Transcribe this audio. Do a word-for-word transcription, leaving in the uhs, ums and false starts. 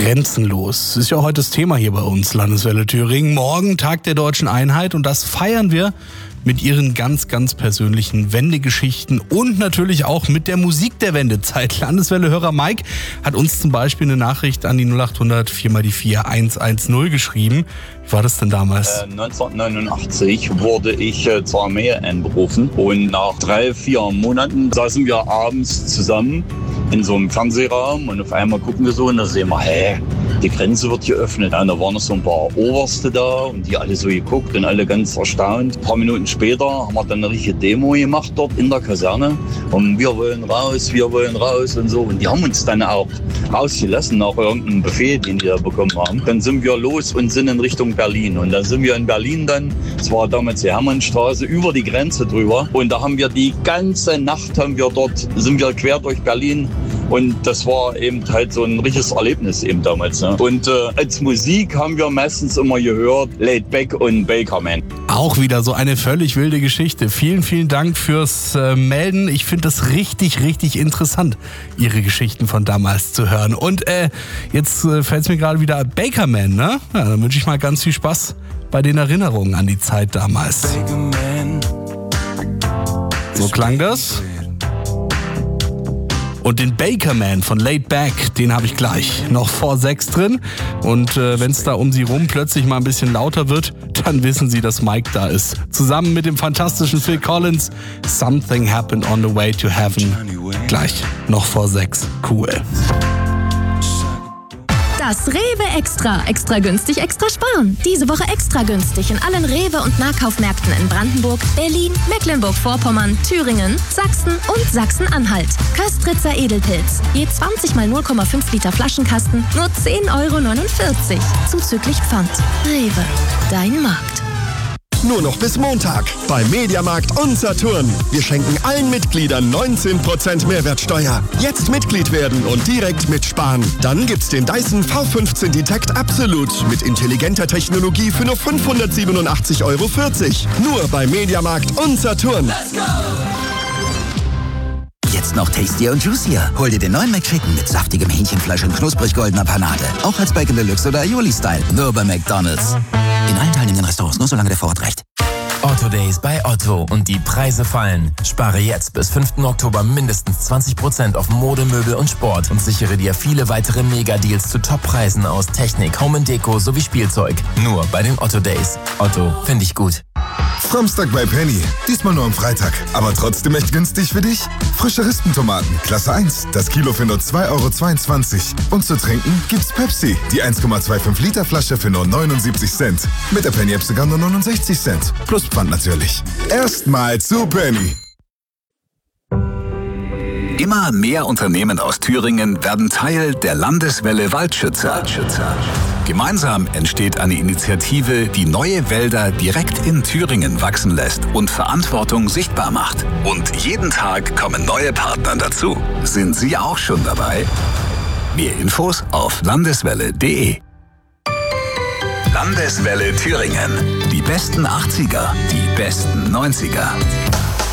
Grenzenlos. Das ist ja heute das Thema hier bei uns, Landeswelle Thüringen. Morgen Tag der Deutschen Einheit und das feiern wir mit ihren ganz, ganz persönlichen Wendegeschichten und natürlich auch mit der Musik der Wendezeit. Landeswelle-Hörer Mike hat uns zum Beispiel eine Nachricht an die null acht hundert vier mal die vier eins eins null geschrieben. Wie war das denn damals? Äh, neunzehnhundertneunundachtzig wurde ich äh, zur Armee einberufen und nach drei, vier Monaten saßen wir abends zusammen in so einem Fernsehraum und auf einmal gucken wir so und da sehen wir, hä, die Grenze wird geöffnet. Und da waren noch so ein paar Oberste da und die alle so geguckt und alle ganz erstaunt. Ein paar Minuten später haben wir dann eine richtige Demo gemacht dort in der Kaserne und wir wollen raus, wir wollen raus und so. Und die haben uns dann auch rausgelassen nach irgendeinem Befehl, den die da bekommen haben. Dann sind wir los und sind in Richtung Berlin. Und dann sind wir in Berlin dann, es war damals die Hermannstraße, über die Grenze drüber. Und da haben wir die ganze Nacht, haben wir dort, sind wir quer durch Berlin. Und das war eben halt so ein richtiges Erlebnis eben damals. Ne? Und äh, als Musik haben wir meistens immer gehört Laid Back und Bakerman. Auch wieder so eine völlig wilde Geschichte. Vielen, vielen Dank fürs äh, Melden. Ich finde das richtig, richtig interessant, Ihre Geschichten von damals zu hören. Und äh, jetzt äh, fällt es mir gerade wieder Bakerman, ne? Ja, dann wünsche ich mal ganz viel Spaß bei den Erinnerungen an die Zeit damals. So klang das. Und den Bakerman von Laid Back, den habe ich gleich noch vor sechs drin. Und äh, wenn es da um Sie rum plötzlich mal ein bisschen lauter wird, dann wissen Sie, dass Mike da ist. Zusammen mit dem fantastischen Phil Collins, Something Happened on the Way to Heaven. Gleich noch vor sechs. Cool. Das Rewe Extra. Extra günstig, extra sparen. Diese Woche extra günstig in allen Rewe- und Nahkaufmärkten in Brandenburg, Berlin, Mecklenburg-Vorpommern, Thüringen, Sachsen und Sachsen-Anhalt. Köstritzer Edelpilz. Je zwanzig mal null Komma fünf Liter Flaschenkasten, nur zehn Euro neunundvierzig. Zuzüglich Pfand. Rewe. Dein Markt. Nur noch bis Montag bei Mediamarkt und Saturn. Wir schenken allen Mitgliedern neunzehn Prozent Mehrwertsteuer. Jetzt Mitglied werden und direkt mitsparen. Dann gibt's den Dyson V fünfzehn Detect Absolute mit intelligenter Technologie für nur fünfhundertsiebenundachtzig Euro vierzig. Nur bei Mediamarkt und Saturn. Let's go! Jetzt noch tastier und juicier. Hol dir den neuen McChicken mit saftigem Hähnchenfleisch und knusprig goldener Panade. Auch als Bacon Deluxe oder Aioli-Style. Nur bei McDonald's. In allen teilnehmenden Restaurants, nur solange der Vorrat reicht. Otto Days bei Otto und die Preise fallen. Spare jetzt bis fünften Oktober mindestens zwanzig Prozent auf Mode, Möbel und Sport und sichere dir viele weitere Mega-Deals zu Top-Preisen aus Technik, Home and Deko sowie Spielzeug. Nur bei den Otto Days. Otto, finde ich gut. Frommstag bei Penny. Diesmal nur am Freitag. Aber trotzdem echt günstig für dich? Frische Rispentomaten, Klasse eins. Das Kilo für nur zwei Euro zweiundzwanzig. Und zu trinken gibt's Pepsi. Die eins Komma fünfundzwanzig Liter Flasche für nur neunundsiebzig Cent. Mit der Penny-App sogar nur neunundsechzig Cent. Plus Pfand natürlich. Erstmal zu Penny. Immer mehr Unternehmen aus Thüringen werden Teil der Landeswelle Waldschützer. Waldschützer. Gemeinsam entsteht eine Initiative, die neue Wälder direkt in Thüringen wachsen lässt und Verantwortung sichtbar macht. Und jeden Tag kommen neue Partner dazu. Sind Sie auch schon dabei? Mehr Infos auf landeswelle punkt de. Landeswelle Thüringen. Die besten achtziger, die besten neunziger.